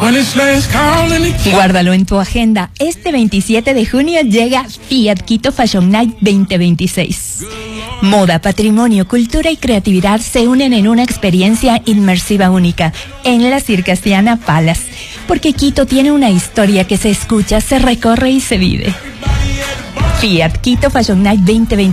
Guárdalo en tu agenda. Este 27 de junio llega Fiat Quito Fashion Night 2026. Moda, patrimonio, cultura y creatividad se unen en una experiencia inmersiva única en la Circassiana Palace. Porque Quito tiene una historia que se escucha, se recorre y se vive. Fiat Quito Fashion Night 2026.